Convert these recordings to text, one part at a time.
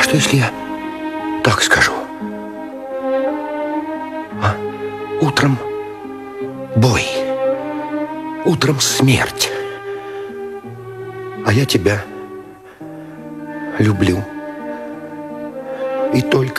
что если я так скажу? Утром бой, утром смерть, а я тебя люблю. И только...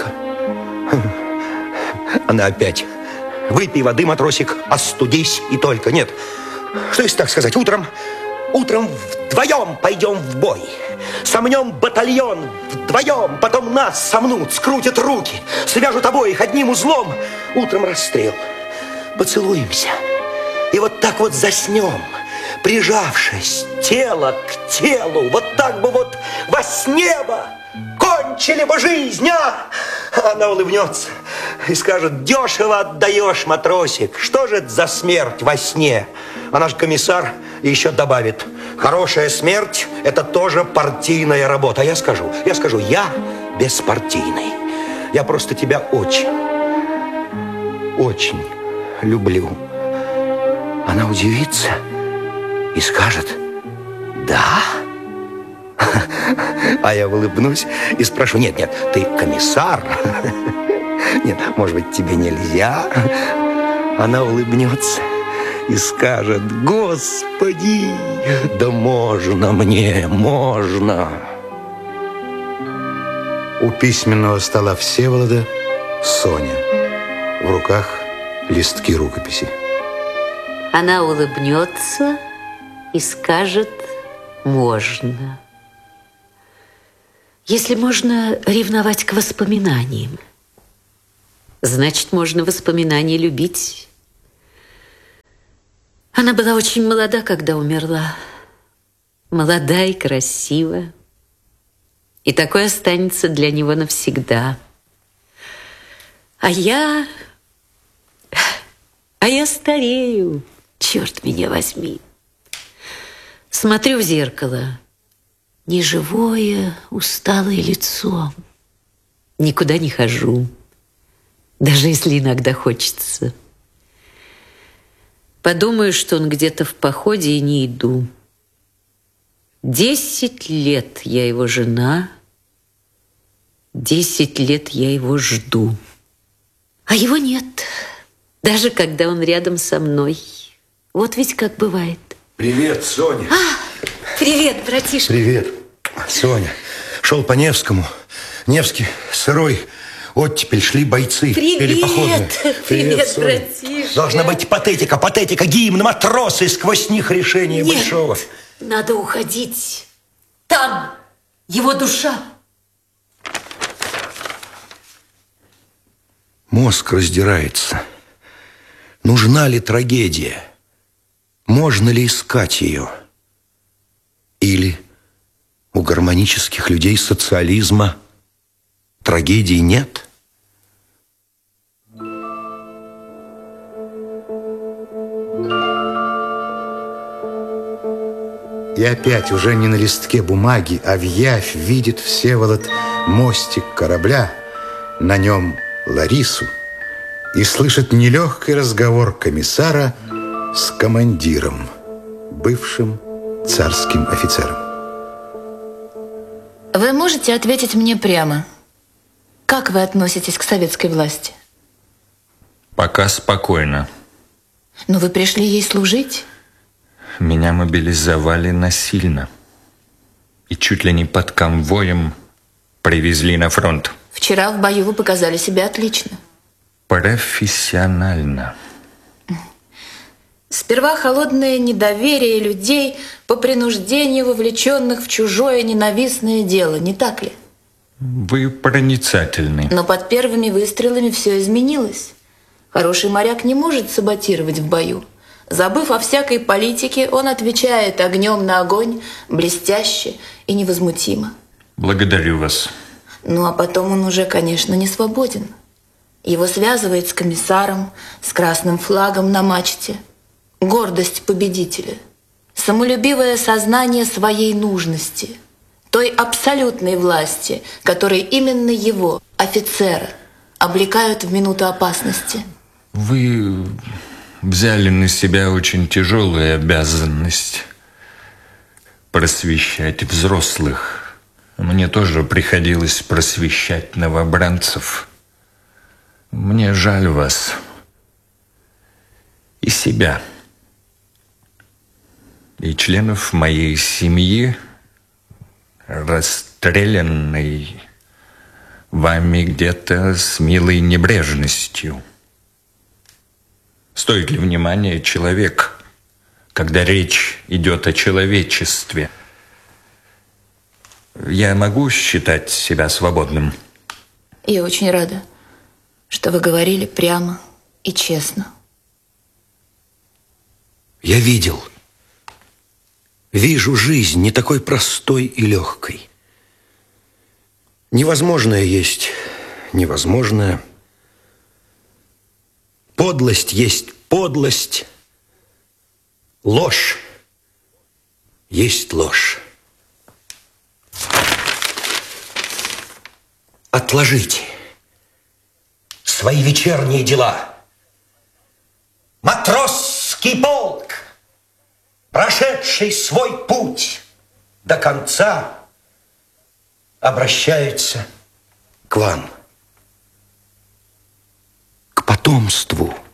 Она опять: выпей воды, матросик, остудись, и только. Нет, что если так сказать? Утром вдвоем пойдем в бой. Сомнем батальон вдвоем, потом нас сомнут, скрутят руки, свяжут обоих одним узлом. Утром расстрел. Поцелуемся. И вот так вот заснем, прижавшись тело к телу. Вот так бы вот во сне бы кончили бы жизнь, а? Она улыбнется и скажет: дешево отдаешь, матросик. Что же это за смерть во сне? Она же комиссар, и еще добавит: хорошая смерть – это тоже партийная работа. А я скажу, я беспартийный. Я просто тебя очень люблю. Она удивится и скажет: да? А я улыбнусь и спрошу: нет, ты комиссар. Нет, может быть, тебе нельзя? Она улыбнется и скажет: господи, да можно мне, можно. У письменного стола Всеволода Соня. В руках листки рукописи. Она улыбнется и скажет: можно. Если можно ревновать к воспоминаниям, значит, можно воспоминания любить. Она была очень молода, когда умерла. Молода и красива. И такое останется для него навсегда. А я старею, черт меня возьми. Смотрю в зеркало. Неживое, усталое лицо. Никуда не хожу, даже если иногда хочется. Подумаю, что он где-то в походе, и не иду. 10 лет я его жена, 10 лет я его жду. А его нет, даже когда он рядом со мной. Вот ведь как бывает. Привет, Соня. Привет, братишка. Привет, Соня. Шел по Невскому. Невский сырой. Оттепель, шли бойцы. Пели походную. Привет, Соня. братишка. Должна быть патетика, гимн, матросы, сквозь них решение большого. Надо уходить. Там его душа. Мозг раздирается. Нужна ли трагедия? Можно ли искать ее? Или у гармонических людей социализма трагедии нет? И опять уже не на листке бумаги, а в явь видит Всеволод мостик корабля, на нем Ларису, и слышит нелегкий разговор комиссара с командиром, бывшим царским офицером. Вы можете ответить мне прямо? Как вы относитесь к советской власти? Пока спокойно. Но вы пришли ей служить? Меня мобилизовали насильно. И чуть ли не под конвоем привезли на фронт. Вчера в бою вы показали себя отлично. Профессионально. Сперва холодное недоверие людей по принуждению вовлеченных в чужое ненавистное дело, не так ли? Вы проницательны. Но под первыми выстрелами все изменилось. Хороший моряк не может саботировать в бою. Забыв о всякой политике, он отвечает огнем на огонь блестяще и невозмутимо. Благодарю вас. Ну, а потом он уже, конечно, не свободен. Его связывает с комиссаром, с красным флагом на мачте. Гордость победителя, самолюбивое сознание своей нужности, той абсолютной власти, которой именно его, офицера, облекают в минуту опасности. Вы взяли на себя очень тяжелую обязанность просвещать взрослых. Мне тоже приходилось просвещать новобранцев. Мне жаль вас и себя, и членов моей семьи, расстрелянной вами где-то с милой небрежностью. Стоит ли внимания человек, когда речь идет о человечестве? Я могу считать себя свободным? Я очень рада, что вы говорили прямо и честно. Я вижу жизнь не такой простой и легкой. Невозможное есть невозможное. Подлость есть подлость. Ложь есть ложь. Отложите свои вечерние дела. Матросский полк, прошедший свой путь до конца, обращается к вам, к потомству.